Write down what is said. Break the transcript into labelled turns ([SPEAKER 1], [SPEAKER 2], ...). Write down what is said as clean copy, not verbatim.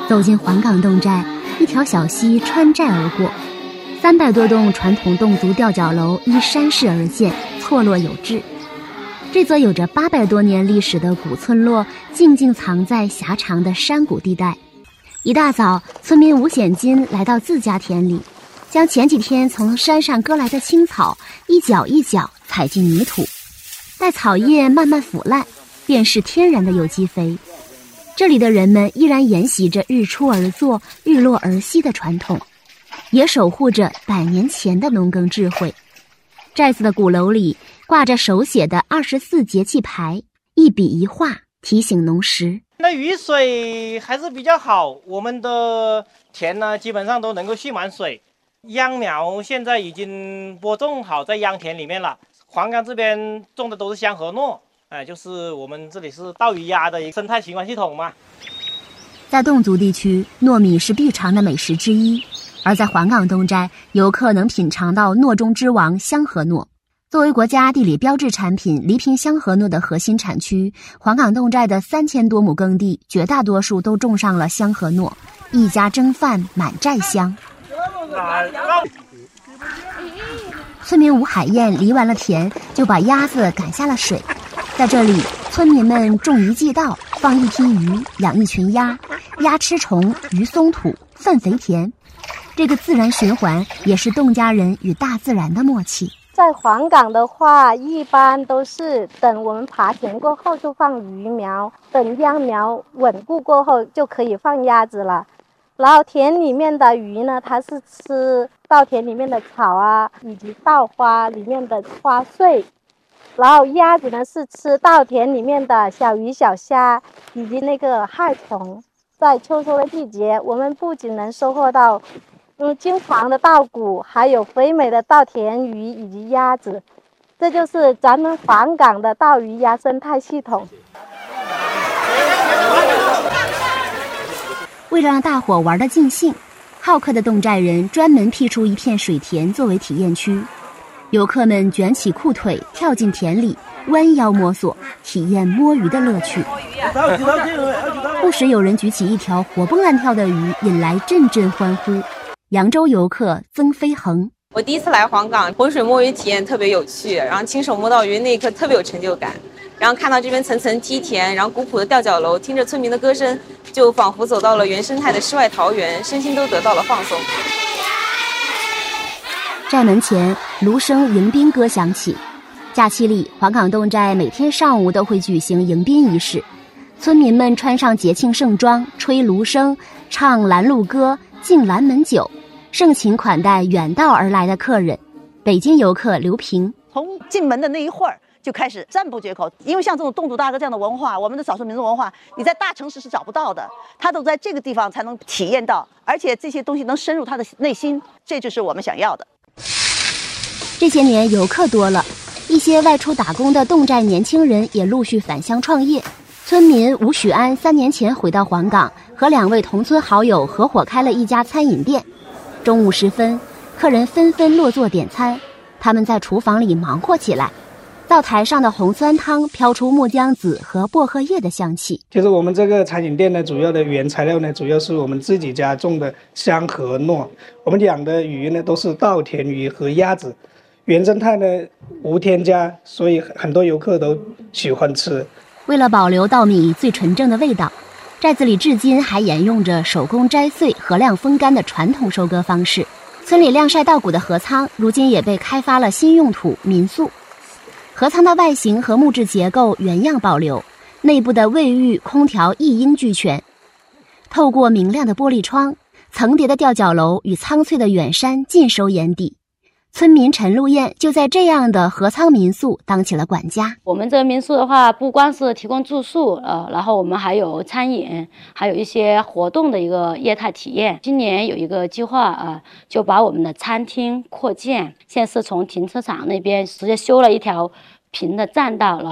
[SPEAKER 1] 走进黄岗洞寨，一条小溪穿寨而过，300多栋传统侗族吊脚楼依山势而建，错落有致。这座有着800多年历史的古村落，静静藏在狭长的山谷地带。一大早，村民吴显金来到自家田里，将前几天从山上割来的青草一脚一脚踩进泥土，待草叶慢慢腐烂，便是天然的有机肥。这里的人们依然沿袭着日出而作、日落而息的传统，也守护着100年前的农耕智慧。寨子的鼓楼里挂着手写的24节气牌，一笔一画提醒农时。
[SPEAKER 2] 那雨水还是比较好，我们的田呢基本上都能够蓄满水。秧苗现在已经播种好在秧田里面了。黄岗这边种的都是香河糯，就是我们这里是稻鱼鸭的一个生态循环系统嘛。
[SPEAKER 1] 在侗族地区，糯米是必尝的美食之一，而在黄岗洞寨，游客能品尝到糯中之王香河糯。作为国家地理标志产品黎平香河糯的核心产区，黄岗洞寨的3000多亩耕地，绝大多数都种上了香河糯，一家蒸饭满寨香。村民吴海燕犁完了田，就把鸭子赶下了水。在这里，村民们种一季稻，放一批鱼，养一群鸭，鸭吃虫，鱼松土，粪肥田。这个自然循环也是侗家人与大自然的默契。
[SPEAKER 3] 在黄岗的话，一般都是等我们耙田过后就放鱼苗，等秧苗稳固过后就可以放鸭子了。然后田里面的鱼呢，它是吃稻田里面的草啊，以及稻花里面的花穗。然后鸭子呢是吃稻田里面的小鱼小虾以及那个害虫。在秋收的季节，我们不仅能收获到金黄的稻谷，还有肥美的稻田鱼以及鸭子。这就是咱们黄岗的稻鱼鸭生态系统。
[SPEAKER 1] 为了让大伙玩得尽兴，好客的侗寨人专门辟出一片水田作为体验区，游客们卷起裤腿跳进田里，弯腰摸索，体验摸鱼的乐趣。不时有人举起一条活蹦乱跳的鱼，引来阵阵欢呼。扬州游客曾飞恒，
[SPEAKER 4] 我第一次来黄岗，浑水摸鱼体验特别有趣，然后亲手摸到鱼那一刻特别有成就感，然后看到这边层层梯田，然后古朴的吊脚楼，听着村民的歌声，就仿佛走到了原生态的世外桃源，身心都得到了放松。
[SPEAKER 1] 寨门前芦笙迎宾歌响起，假期里黄岗洞寨每天上午都会举行迎宾仪式，村民们穿上节庆盛装，吹芦笙，唱拦路歌，敬拦门酒，盛情款待远道而来的客人。北京游客刘平，
[SPEAKER 5] 从进门的那一会儿就开始赞不绝口，因为像这种侗族大歌这样的文化，我们的少数民族文化，你在大城市是找不到的，他都在这个地方才能体验到，而且这些东西能深入他的内心，这就是我们想要的。
[SPEAKER 1] 这些年游客多了，一些外出打工的侗寨年轻人也陆续返乡创业。村民吴许安3年前回到黄岗，和2位同村好友合伙开了一家餐饮店。中午时分，客人纷纷落座点餐，他们在厨房里忙活起来。灶台上的红酸汤飘出木姜子和薄荷叶的香气。
[SPEAKER 6] 就是我们这个餐饮店呢，主要的原材料呢，主要是我们自己家种的香河糯。我们养的鱼呢，都是稻田鱼和鸭子，原生态呢无添加，所以很多游客都喜欢吃。
[SPEAKER 1] 为了保留稻米最纯正的味道，寨子里至今还沿用着手工摘穗、荷晾风干的传统收割方式。村里晾晒稻谷的河仓，如今也被开发了新用途民宿。河仓的外形和木质结构原样保留，内部的卫浴、空调一应俱全。透过明亮的玻璃窗，层叠的吊脚楼与苍翠的远山尽收眼底。村民陈露燕就在这样的河仓民宿当起了管家。
[SPEAKER 7] 我们这个民宿的话，不光是提供住宿，然后我们还有餐饮，还有一些活动的一个业态体验。今年有一个计划就把我们的餐厅扩建，现在是从停车场那边直接修了一条平的栈道了。